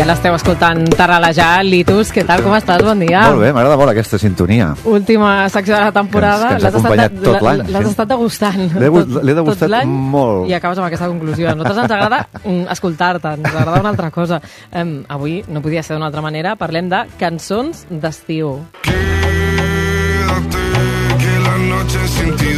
l'esteu escoltant tarralejar. Litus, què tal, com estàs? Bon dia. Molt bé, m'agrada molt aquesta sintonia. Última secció de la temporada. Que ens ha acompanyat tot l'any. L'has estat degustant. L'he degustat molt. I acabes amb aquesta conclusió. A nosaltres ens agrada escoltar-te, ens agrada una altra cosa. Avui no podia ser d'una altra manera, parlem de cançons d'estiu. Quédate, que la noche sin ti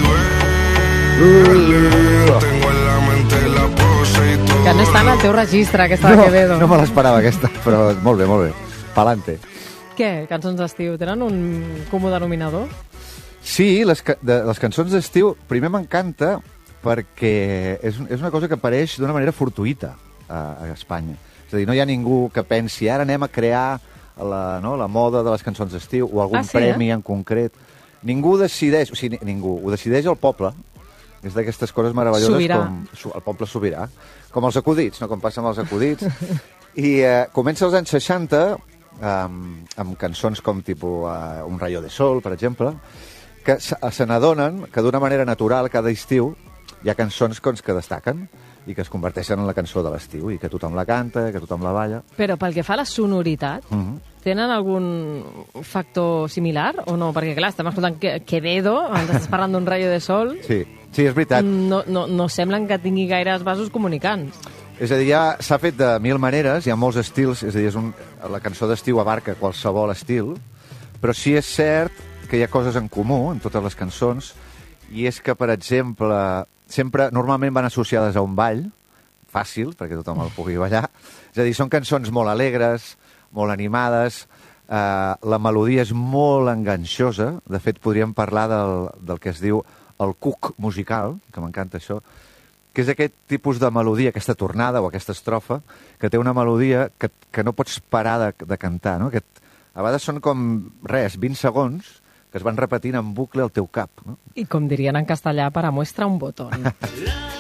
duele. Tengo en la mente la pose y todo. Que no està en el teu registre, aquesta de Quevedo. No me l'esperava, aquesta, però molt bé, molt bé. Palante. Què? Cançons d'estiu tenen un comú denominador? Sí, les cançons d'estiu, primer m'encanta perquè és una cosa que apareix d'una manera fortuïta a Espanya. És a dir, no hi ha ningú que pensi ara anem a crear la moda de les cançons d'estiu o algun premi en concret. Ningú decideix, o sigui, ningú, ho decideix el poble. És d'aquestes coses meravelloses Sobirà. com el poble sobirà. Com els acudits, no? Com passa amb els acudits. I comença als anys 60 amb cançons com tipus Un rayo de sol, per exemple, que se n'adonen que d'una manera natural cada estiu hi ha cançons que destaquen i que es converteixen en la cançó de l'estiu i que tothom la canta, que tothom la balla. Però pel que fa a la sonoritat, tenen algun factor similar o no? Perquè, clar, estem escoltant Quevedo, ens estàs parlant d'un rayo de sol. Sí, és veritat. No semblen que tingui gaires vasos comunicants. És a dir, s'ha fet de mil maneres, hi ha molts estils, és a dir, la cançó d'estiu abarca qualsevol estil, però sí és cert que hi ha coses en comú en totes les cançons, i és que, per exemple, normalment van associades a un ball, fàcil, perquè tothom el pugui ballar. És a dir, són cançons molt alegres, molt animades, la melodia és molt enganxosa. De fet, podríem parlar del que es diu el cuc musical, que m'encanta això, que és aquest tipus de melodia, aquesta tornada o aquesta estrofa, que té una melodia que no pots parar de cantar, no? A vegades són com, 20 segons, que es van repetint en bucle al teu cap. No? I com dirien en castellà, para muestra un botón.